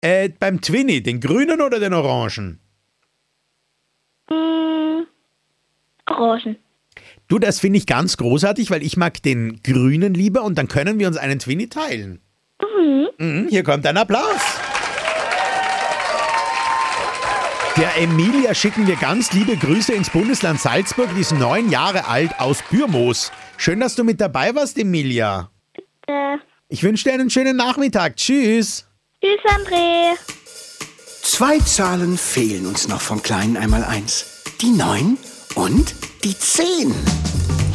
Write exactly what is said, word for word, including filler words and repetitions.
Äh, beim Twinny, den grünen oder den orangen? Mm, Orangen. Du, das finde ich ganz großartig, weil ich mag den grünen lieber und dann können wir uns einen Twinny teilen. Mhm. Mhm, hier kommt ein Applaus. Der Emilia schicken wir ganz liebe Grüße ins Bundesland Salzburg, die ist neun Jahre alt, aus Bürmoos. Schön, dass du mit dabei warst, Emilia. Äh, Ich wünsche dir einen schönen Nachmittag. Tschüss. tschüss, André. Zwei Zahlen fehlen uns noch vom kleinen Einmaleins. Die neun und die zehn.